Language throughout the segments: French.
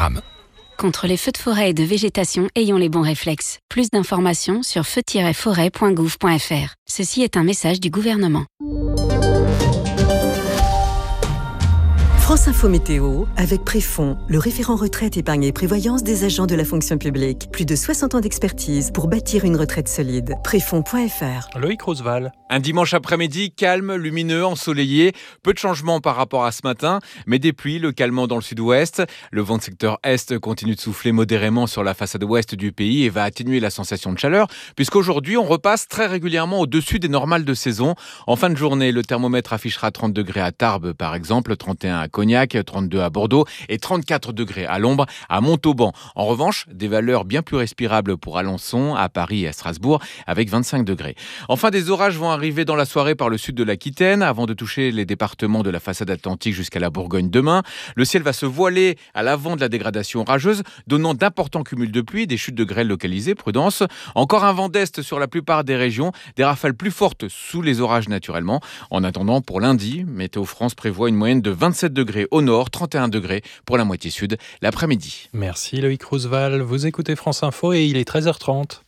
programme. Contre les feux de forêt et de végétation, ayons les bons réflexes. Plus d'informations sur feu-forêt.gouv.fr. Ceci est un message du gouvernement. France Info Météo, avec Préfond, le référent retraite, épargne et prévoyance des agents de la fonction publique. Plus de 60 ans d'expertise pour bâtir une retraite solide. Préfond.fr. Loïc Roosevelt. Un dimanche après-midi, calme, lumineux, ensoleillé. Peu de changements par rapport à ce matin, mais des pluies localement dans le sud-ouest. Le vent de secteur est continue de souffler modérément sur la façade ouest du pays et va atténuer la sensation de chaleur, puisqu'aujourd'hui, on repasse très régulièrement au-dessus des normales de saison. En fin de journée, le thermomètre affichera 30 degrés à Tarbes, par exemple, 31 à Cognac, 32 à Bordeaux et 34 degrés à l'ombre à Montauban. En revanche, des valeurs bien plus respirables pour Alençon, à Paris et à Strasbourg, avec 25 degrés. Enfin, des orages vont arriver dans la soirée par le sud de l'Aquitaine, avant de toucher les départements de la façade atlantique jusqu'à la Bourgogne demain. Le ciel va se voiler à l'avant de la dégradation orageuse, donnant d'importants cumuls de pluie, des chutes de grêle localisées, prudence. Encore un vent d'est sur la plupart des régions, des rafales plus fortes sous les orages naturellement. En attendant, pour lundi, Météo France prévoit une moyenne de 27 degrés au nord, 31 degrés pour la moitié sud l'après-midi. Merci Loïc Roosevelt. Vous écoutez France Info et il est 13h30.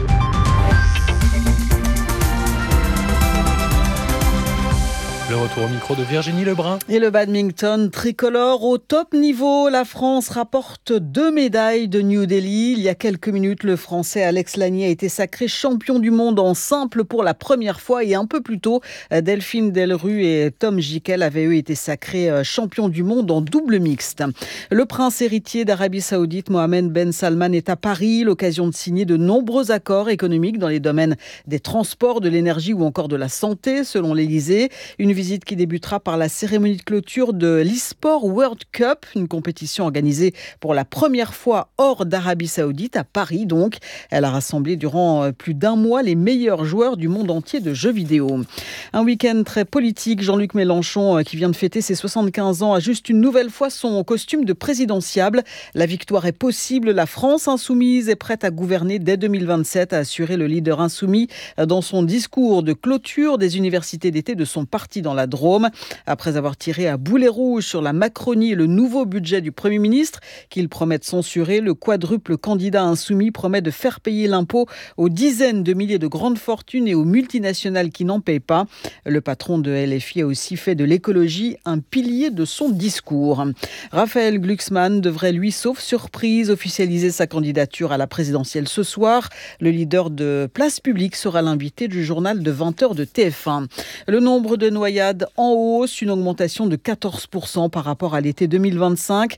Le retour au micro de Virginie Lebrun. Et le badminton tricolore au top niveau. La France rapporte 2 médailles de New Delhi. Il y a quelques minutes, le Français Alex Lanier a été sacré champion du monde en simple pour la première fois. Et un peu plus tôt, Delphine Delrue et Tom Jikel avaient eux été sacrés champions du monde en double mixte. Le prince héritier d'Arabie Saoudite, Mohammed Ben Salman, est à Paris. L'occasion de signer de nombreux accords économiques dans les domaines des transports, de l'énergie ou encore de la santé, selon l'Élysée. Une visite qui débutera par la cérémonie de clôture de l'eSport World Cup, une compétition organisée pour la première fois hors d'Arabie Saoudite, à Paris donc. Elle a rassemblé durant plus d'un mois les meilleurs joueurs du monde entier de jeux vidéo. Un week-end très politique. Jean-Luc Mélenchon, qui vient de fêter ses 75 ans, ajuste une nouvelle fois son costume de présidentiable. La victoire est possible. La France insoumise est prête à gouverner dès 2027, a assuré le leader insoumis dans son discours de clôture des universités d'été de son parti dans la Drôme. Après avoir tiré à boulet rouge sur la Macronie et le nouveau budget du Premier ministre qu'il promet de censurer, le quadruple candidat insoumis promet de faire payer l'impôt aux dizaines de milliers de grandes fortunes et aux multinationales qui n'en payent pas. Le patron de LFI a aussi fait de l'écologie un pilier de son discours. Raphaël Glucksmann devrait, lui, sauf surprise, officialiser sa candidature à la présidentielle ce soir. Le leader de Place Publique sera l'invité du journal de 20h de TF1. Le nombre de noyades en hausse, une augmentation de 14% par rapport à l'été 2025.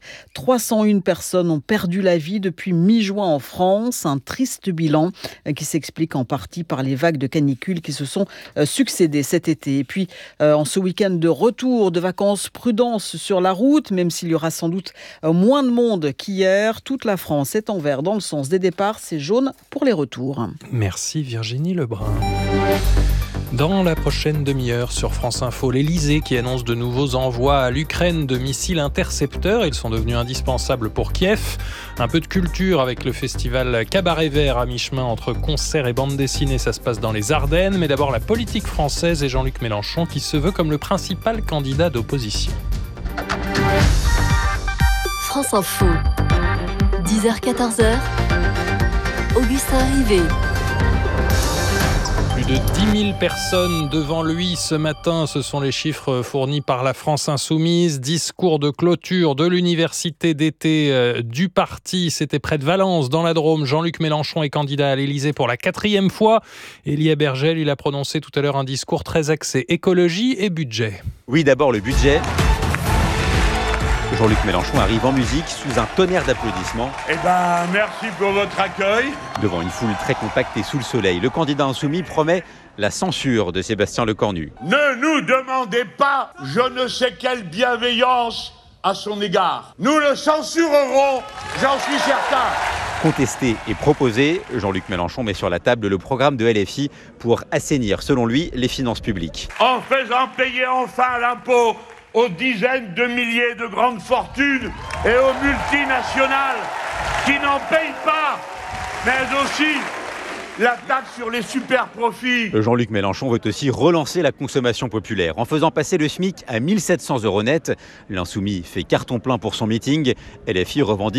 301 personnes ont perdu la vie depuis mi-juin en France. Un triste bilan qui s'explique en partie par les vagues de canicule qui se sont succédées cet été. Et puis, en ce week-end de retour de vacances, prudence sur la route, même s'il y aura sans doute moins de monde qu'hier. Toute la France est en vert dans le sens des départs, c'est jaune pour les retours. Merci Virginie Lebrun. Dans la prochaine demi-heure sur France Info, l'Élysée qui annonce de nouveaux envois à l'Ukraine de missiles intercepteurs. Ils sont devenus indispensables pour Kiev. Un peu de culture avec le festival Cabaret Vert à mi-chemin entre concerts et bande dessinée. Ça se passe dans les Ardennes. Mais d'abord la politique française et Jean-Luc Mélenchon qui se veut comme le principal candidat d'opposition. France Info, 10h-14h, Augustin Rivet. Plus de 10 000 personnes devant lui ce matin, ce sont les chiffres fournis par la France Insoumise. Discours de clôture de l'université d'été du parti, c'était près de Valence, dans la Drôme. Jean-Luc Mélenchon est candidat à l'Élysée pour la 4e fois. Elie Bergel, il a prononcé tout à l'heure un discours très axé écologie et budget. Oui, d'abord le budget. Jean-Luc Mélenchon arrive en musique sous un tonnerre d'applaudissements. Merci pour votre accueil. Devant une foule très compacte et sous le soleil, le candidat insoumis promet la censure de Sébastien Lecornu. Ne nous demandez pas je ne sais quelle bienveillance à son égard. Nous le censurerons, j'en suis certain. Contesté et proposé, Jean-Luc Mélenchon met sur la table le programme de LFI pour assainir, selon lui, les finances publiques. En faisant payer enfin l'impôt aux dizaines de milliers de grandes fortunes et aux multinationales qui n'en payent pas, mais aussi la taxe sur les super profits. Jean-Luc Mélenchon veut aussi relancer la consommation populaire en faisant passer le SMIC à 1 700 € net. L'insoumis fait carton plein pour son meeting. LFI revendique